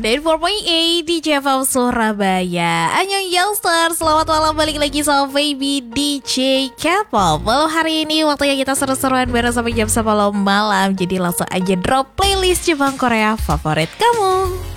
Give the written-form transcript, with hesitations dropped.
94.8 di JFM Surabaya. Annyeong Youngster, selamat malam, balik lagi sama Baby DJ K-pop. Malam hari ini waktunya kita seru-seruan bareng sampai jam 10 malam. Jadi langsung aja drop playlist Jepang Korea favorit kamu.